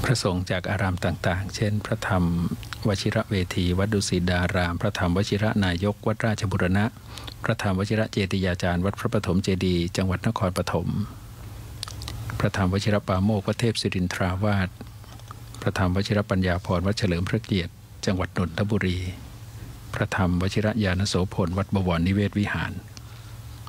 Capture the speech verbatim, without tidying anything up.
พระสงฆ์จากอารามต่างๆเช่นพระธรรมวชิระเวทีวัดดุสิตดารามพระธรรมวชิระนายกวัดราชบุรณะพระธรรมวชิระเจติยาจารย์วัดพระปฐมเจดีย์จังหวัดนครปฐมพระธรรมวชิระปาโมกข์วัดเทพศิรินทราวาสพระธรรมวชิระปัญญาพรวัดเฉลิมพระเกียรติจังหวัดนนทบุรีพระธรรมวชิระญาณโสพลวัดบวรนิเวศวิหาร